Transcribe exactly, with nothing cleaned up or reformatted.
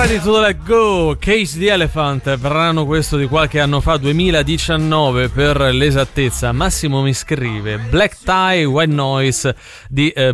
Ready to Let Go, Cage the Elephant, brano questo di qualche anno fa, duemiladiciannove per l'esattezza. Massimo mi scrive Black Tie, White Noise di eh,